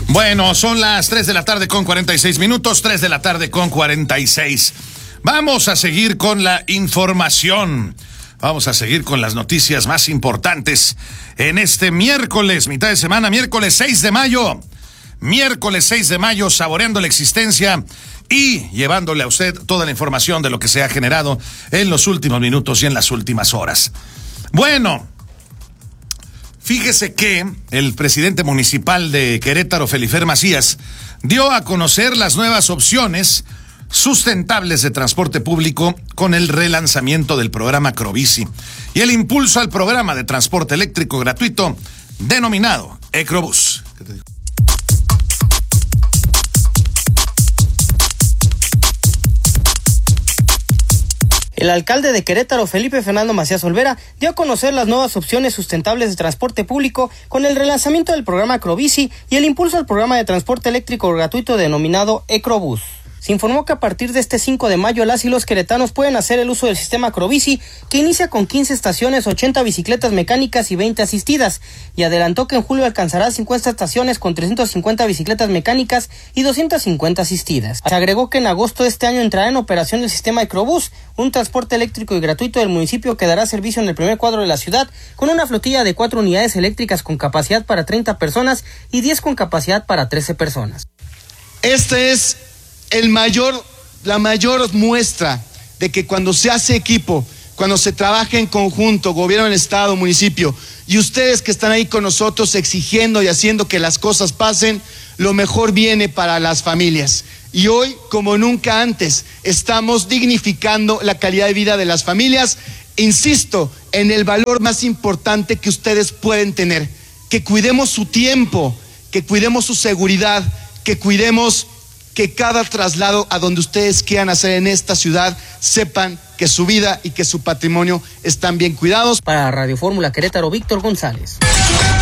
Bueno, son las 3 de la tarde con 46 minutos, 3 de la tarde con 46. Vamos a seguir con la información. Vamos a seguir con las noticias más importantes en este miércoles, mitad de semana, miércoles 6 de mayo. Miércoles 6 de mayo, saboreando la existencia y llevándole a usted toda la información de lo que se ha generado en los últimos minutos y en las últimas horas. Bueno, fíjese que el presidente municipal de Querétaro, Felifer Macías, dio a conocer las nuevas opciones sustentables de transporte público con el relanzamiento del programa Crobici y el impulso al programa de transporte eléctrico gratuito denominado Ecrobús. ¿Qué te digo? El alcalde de Querétaro, Felipe Fernando Macías Olvera, dio a conocer las nuevas opciones sustentables de transporte público con el relanzamiento del programa Crobici y el impulso al programa de transporte eléctrico gratuito denominado Ecrobús. Se informó que a partir de este 5 de mayo las y los queretanos pueden hacer el uso del sistema Crobici, que inicia con 15 estaciones, 80 bicicletas mecánicas y 20 asistidas, y adelantó que en julio alcanzará 50 estaciones con 350 bicicletas mecánicas y 250 asistidas. Se agregó que en agosto de este año entrará en operación el sistema Ecrobús, un transporte eléctrico y gratuito del municipio que dará servicio en el primer cuadro de la ciudad, con una flotilla de 4 unidades eléctricas con capacidad para 30 personas y 10 con capacidad para 13 personas. Este es la mayor muestra de que cuando se hace equipo, cuando se trabaja en conjunto, gobierno del estado, municipio, y ustedes que están ahí con nosotros exigiendo y haciendo que las cosas pasen, lo mejor viene para las familias. Y hoy, como nunca antes, estamos dignificando la calidad de vida de las familias. Insisto en el valor más importante que ustedes pueden tener, que cuidemos su tiempo, que cuidemos su seguridad, que cuidemos que cada traslado a donde ustedes quieran hacer en esta ciudad, sepan que su vida y que su patrimonio están bien cuidados. Para Radio Fórmula Querétaro, Víctor González.